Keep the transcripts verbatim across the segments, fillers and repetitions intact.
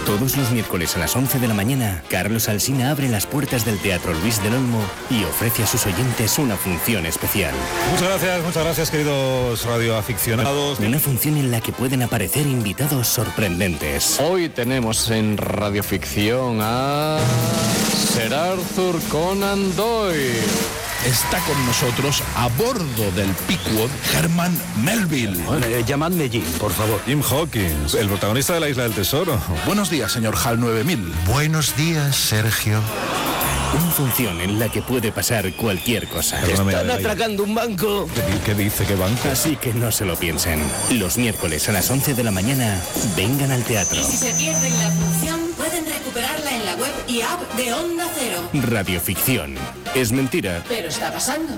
Todos los miércoles a las once de la mañana, Carlos Alsina abre las puertas del Teatro Luis del Olmo y ofrece a sus oyentes una función especial. Muchas gracias, muchas gracias, queridos radioaficionados. Una función en la que pueden aparecer invitados sorprendentes. Hoy tenemos en Radioficción a Sir Arthur Conan Doyle. Está con nosotros a bordo del Pequod Herman Melville. Bueno, eh, llamadme Jim, por favor. Jim Hawkins, el protagonista de La Isla del Tesoro. Buenos días, señor Hal nueve mil. Buenos días, Sergio. Una función en la que puede pasar cualquier cosa. Están atracando un banco. ¿Qué, qué dice? ¿Qué banco? Así que no se lo piensen. Los miércoles a las once de la mañana, vengan al teatro. Y si se pierden la función, pueden recuperarla en la web y app de Onda Cero. Radioficción. Es mentira. Pero está pasando.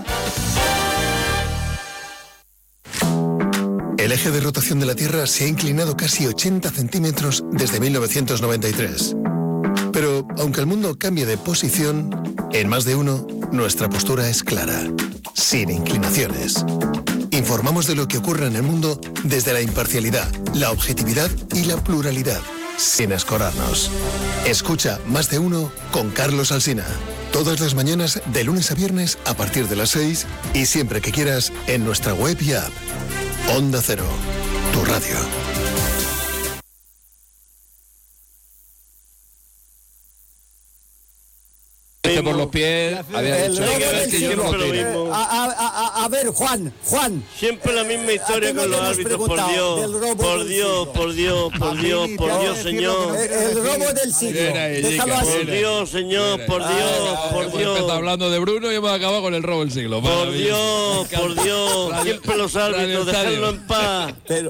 El eje de rotación de la Tierra se ha inclinado casi ochenta centímetros desde mil novecientos noventa y tres. Pero, aunque el mundo cambie de posición, en Más de Uno, nuestra postura es clara, sin inclinaciones. Informamos de lo que ocurre en el mundo desde la imparcialidad, la objetividad y la pluralidad, sin escorarnos. Escucha Más de Uno con Carlos Alsina. Todas las mañanas, de lunes a viernes, a partir de las seis, y siempre que quieras, en nuestra web y app. Onda Cero, tu radio. Por los pies, había dicho que yo no lo mismo. A, a, a, a ver, Juan, Juan. Siempre la misma historia con los árbitros, por Dios, por Dios, por Dios, por Dios, por Dios, señor. El robo del siglo. Por Dios, señor, por Dios, por Dios. Está hablando de Bruno y hemos acabado con el robo del siglo. Por Dios, por Dios, siempre los árbitros, dejadlo en paz. Pero...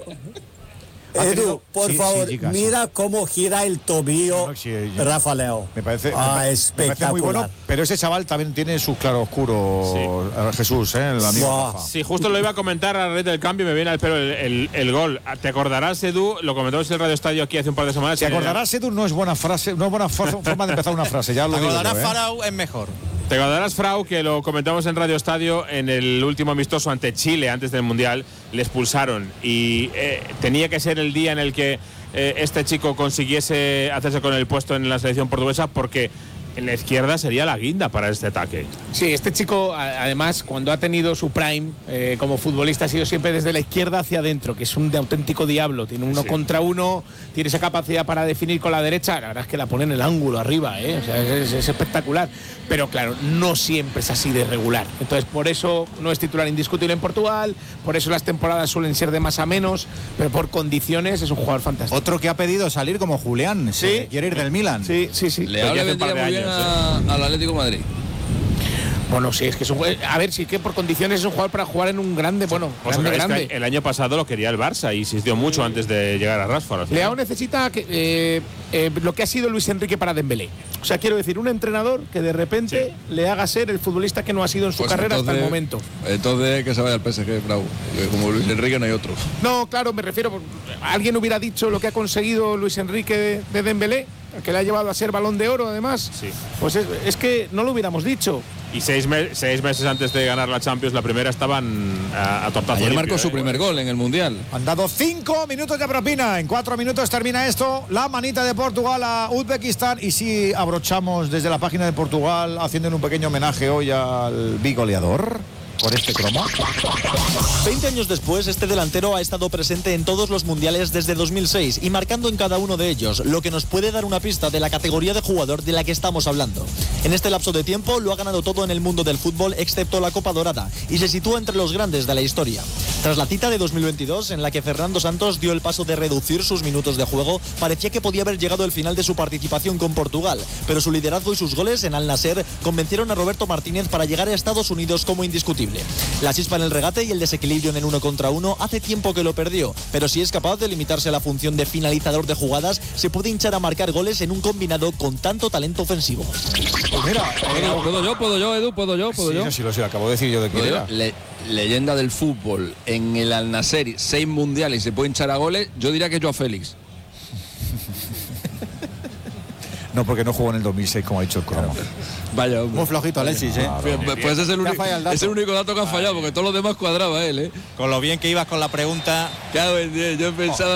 Edu, por sí, favor, sí, mira cómo gira el tobillo, no, sí, yo, Rafa Leo. Me parece, ah, me, espectacular. me parece muy bueno, pero ese chaval también tiene sus claroscuros, sí. Jesús, ¿eh? El amigo Rafa. Sí, justo lo iba a comentar a la red del cambio, me viene al pelo el, el, el gol. ¿Te acordarás, Edu? Lo comentamos en el Radio Estadio aquí hace un par de semanas. ¿Te acordarás, Edu? No es buena frase, no es buena forma de empezar una frase, ya lo digo. ¿Te acordarás, yo, ¿eh? Farau? Es mejor. Te acordarás, Frau, que lo comentamos en Radio Estadio en el último amistoso ante Chile, antes del Mundial, le expulsaron y eh, tenía que ser el día en el que eh, este chico consiguiese hacerse con el puesto en la selección portuguesa, porque en la izquierda sería la guinda para este ataque. Sí, este chico, además, cuando ha tenido su prime eh, como futbolista, ha sido siempre desde la izquierda hacia adentro, que es un de auténtico diablo. Tiene uno sí. contra uno, tiene esa capacidad para definir con la derecha. La verdad es que la pone en el ángulo arriba, ¿eh? O sea, es, es espectacular. Pero claro, no siempre es así de regular. Entonces, por eso no es titular indiscutible en Portugal, por eso las temporadas suelen ser de más a menos, pero por condiciones es un jugador fantástico. Otro que ha pedido salir como Julián, sí. quiere ir del Milan. Sí, sí, sí. Le habla vendría muy bien a, al Atlético de Madrid. Bueno, sí, es que es un jugador, a ver, sí que por condiciones es un jugador para jugar en un grande, bueno, pues grande, es grande. Que el año pasado lo quería el Barça y insistió mucho antes de llegar a Rashford. Leao necesita que, eh, eh, lo que ha sido Luis Enrique para Dembélé. O sea, quiero decir, un entrenador que de repente sí. le haga ser el futbolista que no ha sido en su pues carrera entonces, hasta el momento. Entonces que se vaya al P S G, bravo. Como Luis Enrique no hay otro. No, claro, me refiero, alguien hubiera dicho lo que ha conseguido Luis Enrique de, de Dembélé, que le ha llevado a ser Balón de Oro, además. Sí. Pues es, es que no lo hubiéramos dicho. Y seis, me seis meses antes de ganar la Champions, la primera, estaban a, a tortazo Ayer limpio, marcó ¿eh? su primer gol en el Mundial. Han dado cinco minutos de propina. En cuatro minutos termina esto. La manita de Portugal a Uzbekistán. Y si abrochamos desde la página de Portugal, haciendo un pequeño homenaje hoy al bigoleador. Por este cromo. veinte años después, este delantero ha estado presente en todos los mundiales desde dos mil seis y marcando en cada uno de ellos, lo que nos puede dar una pista de la categoría de jugador de la que estamos hablando. En este lapso de tiempo lo ha ganado todo en el mundo del fútbol excepto la Copa Dorada y se sitúa entre los grandes de la historia. Tras la cita de dos mil veintidós, en la que Fernando Santos dio el paso de reducir sus minutos de juego, parecía que podía haber llegado el final de su participación con Portugal, pero su liderazgo y sus goles en Al Nassr convencieron a Roberto Martínez para llegar a Estados Unidos como indiscutible. La chispa en el regate y el desequilibrio en el uno contra uno hace tiempo que lo perdió, pero si es capaz de limitarse a la función de finalizador de jugadas, se puede hinchar a marcar goles en un combinado con tanto talento ofensivo. Pues mira, ¿Puedo, ¿puedo yo, puedo yo, Edu? ¿Puedo yo? ¿Puedo sí, yo? No, sí, lo, sí, lo acabo de decir yo de quién era. Le, leyenda del fútbol en el Al Nassr, seis mundiales y se puede hinchar a goles, yo diría que Joao Félix. No, porque no jugó en el dos mil seis, como ha dicho el cromo. Vaya, hombre. Muy flojito Alexis, ¿eh? Claro. Pues, pues es el, único, es el único dato que ha fallado, porque todos los demás cuadraba él, ¿eh? Con lo bien que ibas con la pregunta. Claro, yo pensaba...